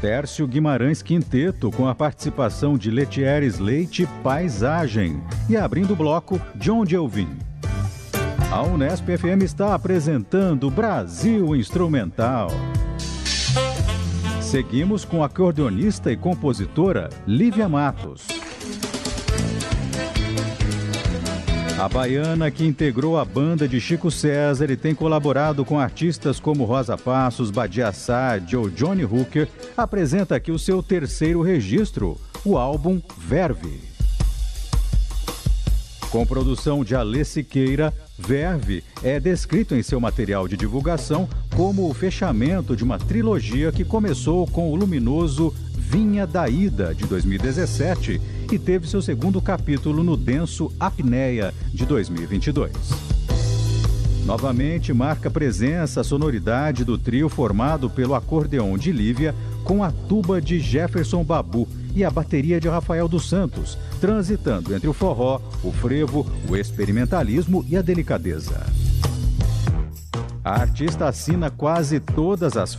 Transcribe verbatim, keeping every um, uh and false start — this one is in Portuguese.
Tércio Guimarães Quinteto, com a participação de Letieres Leite, Paisagem. E abrindo o bloco, De Onde Eu Vim. A Unesp F M está apresentando Brasil Instrumental. Seguimos com a acordeonista e compositora Lívia Matos. A baiana, que integrou a banda de Chico César e tem colaborado com artistas como Rosa Passos, Badia Saad ou Johnny Hooker, apresenta aqui o seu terceiro registro, o álbum Verve. Com produção de Alê Siqueira, Verve é descrito em seu material de divulgação como o fechamento de uma trilogia que começou com o luminoso Vinha da Ida, de dois mil e dezessete, e teve seu segundo capítulo no denso Apneia, de dois mil e vinte e dois. Novamente marca presença a sonoridade do trio formado pelo acordeon de Lívia com a tuba de Jefferson Babu e a bateria de Rafael dos Santos, transitando entre o forró, o frevo, o experimentalismo e a delicadeza. A artista assina quase todas as